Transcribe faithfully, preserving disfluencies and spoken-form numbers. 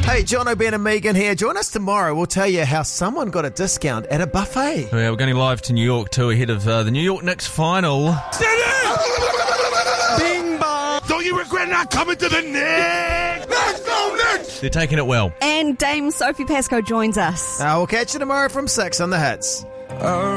Hey, Jono, Ben and Megan here. Join us tomorrow. We'll tell you how someone got a discount at a buffet. Yeah, we're going live to New York too, ahead of uh, the New York Knicks final. Bing bong! Don't you regret not coming to the Knicks? Let's go Knicks! They're taking it well. And Dame Sophie Pascoe joins us. Uh, we'll catch you tomorrow from six on the Hits.